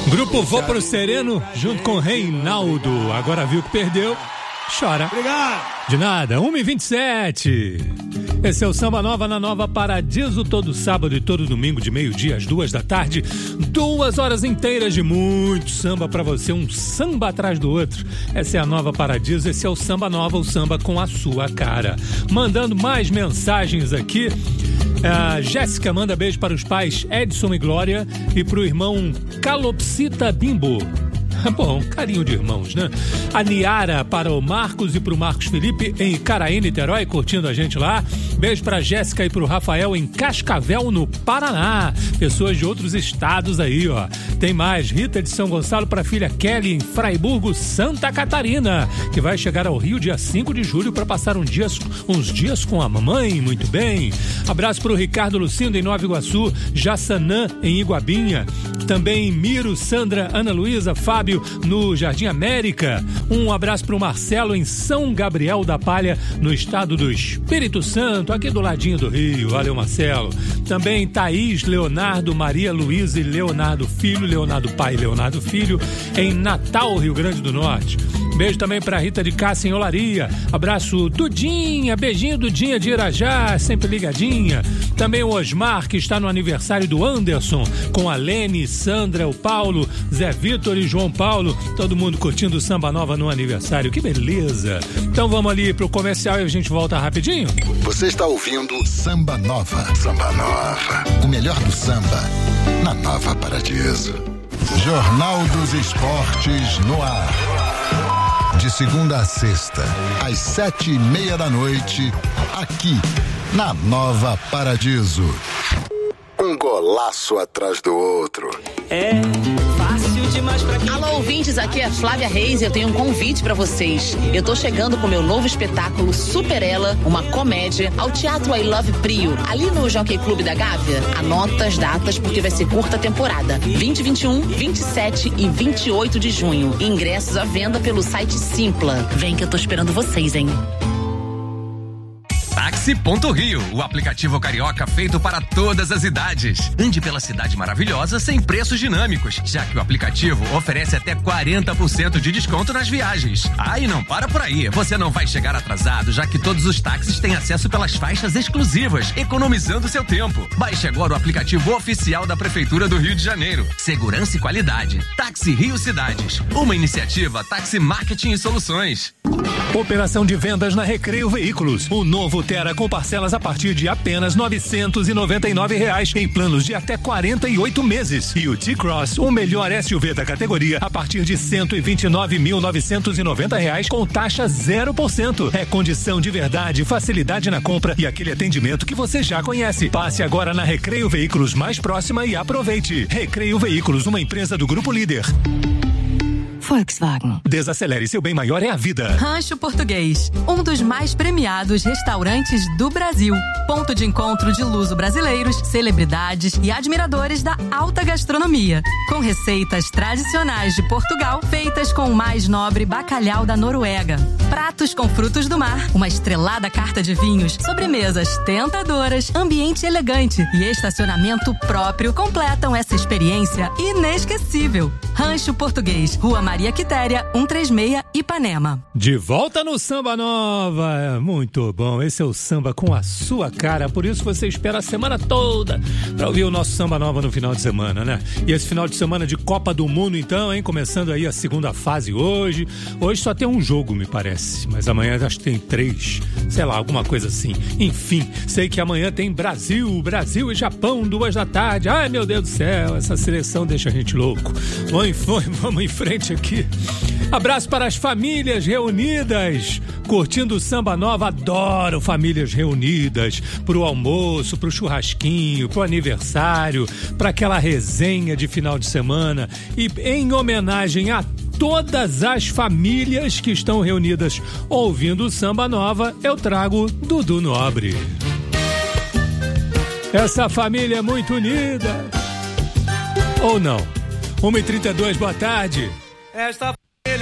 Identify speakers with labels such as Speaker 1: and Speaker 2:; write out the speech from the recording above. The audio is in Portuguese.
Speaker 1: Grupo Vou Pro Sereno, junto com Reinaldo. Agora viu que perdeu, chora.
Speaker 2: Obrigado.
Speaker 1: De nada, 1h27. Esse é o Samba Nova na Nova Paradiso, todo sábado e todo domingo de meio-dia às 2h. 2 horas inteiras de muito samba pra você, um samba atrás do outro. Essa é a Nova Paradiso, esse é o Samba Nova, o samba com a sua cara. Mandando mais mensagens aqui. A Jéssica manda beijo para os pais Edson e Glória e pro irmão Calopsita Bimbo. Bom, carinho de irmãos, né? A Niara para o Marcos e pro Marcos Felipe em Icaraí, Niterói, curtindo a gente lá. Beijo pra Jéssica e pro Rafael em Cascavel, no Paraná. Pessoas de outros estados aí, ó. Tem mais, Rita de São Gonçalo pra filha Kelly em Fraiburgo, Santa Catarina, que vai chegar ao Rio dia 5 de julho para passar uns dias com a mamãe, muito bem. Abraço pro Ricardo Lucindo em Nova Iguaçu, Jaçanã em Iguabinha. Também Miro, Sandra, Ana Luísa, Fábio no Jardim América. Um abraço pro Marcelo em São Gabriel da Palha, no estado do Espírito Santo, aqui do ladinho do Rio. Valeu, Marcelo. Também Thaís, Leonardo, Maria Luísa e Leonardo Filho, Leonardo pai e Leonardo Filho, em Natal, Rio Grande do Norte. Beijo também pra Rita de Cássia em Olaria. Abraço Dudinha, beijinho Dudinha de Irajá, sempre ligadinha. Também o Osmar, que está no aniversário do Anderson, com a Lene, Sandra, o Paulo, Zé Vitor e João Paulo. Todo mundo curtindo o Samba Nova no aniversário, que beleza. Então vamos ali pro comercial e a gente volta rapidinho.
Speaker 3: Você está ouvindo Samba Nova. Samba Nova. O melhor do samba na Nova Paradiso. Jornal dos Esportes no ar. De segunda a sexta, às 7:30 aqui na Nova Paradiso. Um golaço atrás do outro.
Speaker 4: É fácil demais pra quem...
Speaker 5: Alô, ouvintes, aqui é Flávia Reis e eu tenho um convite pra vocês. Eu tô chegando com meu novo espetáculo Super Ela, uma comédia, ao Teatro I Love Prio, ali no Jockey Club da Gávea. Anota as datas porque vai ser curta temporada. 20, 21, 27 e 28 de junho. Ingressos à venda pelo site Simpla. Vem que eu tô esperando vocês, hein?
Speaker 6: Táxi.rio, o aplicativo carioca feito para todas as idades. Ande pela cidade maravilhosa sem preços dinâmicos, já que o aplicativo oferece até 40% de desconto nas viagens. Ah, e não para por aí, você não vai chegar atrasado, já que todos os táxis têm acesso pelas faixas exclusivas, economizando seu tempo. Baixe agora o aplicativo oficial da Prefeitura do Rio de Janeiro. Segurança e qualidade. Táxi Rio Cidades, uma iniciativa Táxi Marketing e Soluções.
Speaker 1: Operação de vendas na Recreio Veículos. O novo Tera com parcelas a partir de apenas R$ 999 em planos de até 48 meses. E o T-Cross, o melhor SUV da categoria, a partir de R$ 129.990 com taxa 0%. É condição de verdade, facilidade na compra e aquele atendimento que você já conhece. Passe agora na Recreio Veículos mais próxima e aproveite. Recreio Veículos, uma empresa do Grupo Líder.
Speaker 7: Volkswagen.
Speaker 1: Desacelere, seu bem maior é a vida.
Speaker 7: Rancho Português, um dos mais premiados restaurantes do Brasil. Ponto de encontro de luso-brasileiros, celebridades e admiradores da alta gastronomia. Com receitas tradicionais de Portugal, feitas com o mais nobre bacalhau da Noruega. Pratos com frutos do mar, uma estrelada carta de vinhos, sobremesas tentadoras, ambiente elegante e estacionamento próprio completam essa experiência inesquecível. Rancho Português, Rua Maria Quitéria, 136, Ipanema.
Speaker 1: De volta no Samba Nova. Muito bom. Esse é o samba com a sua cara. Por isso você espera a semana toda pra ouvir o nosso Samba Nova no final de semana, né? E esse final de semana de Copa do Mundo, então, hein? Começando aí a segunda fase hoje. Hoje só tem um jogo, me parece. Mas amanhã acho que tem 3. Sei lá, alguma coisa assim. Enfim, sei que amanhã tem Brasil e Japão, 2h. Ai, meu Deus do céu. Essa seleção deixa a gente louco. Vamos em frente aqui. Abraço para as famílias reunidas, curtindo o Samba Nova. Adoro famílias reunidas, pro almoço, pro churrasquinho, pro aniversário, para aquela resenha de final de semana. E em homenagem a todas as famílias que estão reunidas ouvindo o Samba Nova, eu trago Dudu Nobre. Essa família é muito unida. Ou não? 1h32, boa tarde.
Speaker 2: Esta